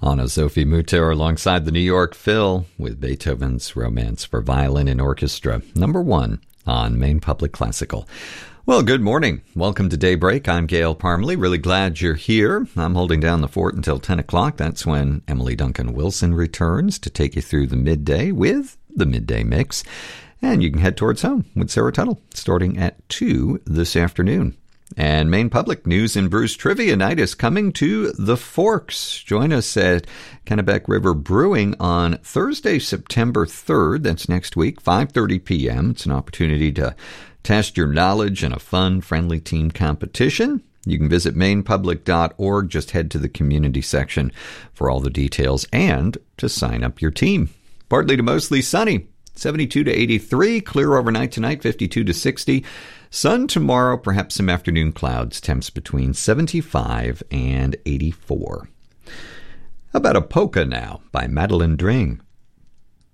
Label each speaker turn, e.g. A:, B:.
A: Anna Sophie Mutter alongside the New York Phil with Beethoven's Romance for Violin and Orchestra, number 1 on Maine Public Classical. Well, good morning. Welcome to Daybreak. I'm Gail Parmalee. Really glad you're here. I'm holding down the fort until 10 o'clock. That's when Emily Duncan Wilson returns to take you through the midday with the Midday Mix. And you can head towards home with Sarah Tuttle starting at 2 this afternoon. And Maine Public News and Brews Trivia Night is coming to the Forks. Join us at Kennebec River Brewing on Thursday, September 3rd. That's next week, 5:30 p.m. It's an opportunity to test your knowledge in a fun, friendly team competition. You can visit mainepublic.org. Just head to the community section for all the details and to sign up your team. Partly to mostly sunny, 72 to 83. Clear overnight tonight, 52 to 60. Sun tomorrow, perhaps some afternoon clouds, temps between 75 and 84. How about a polka now by Madeline Dring?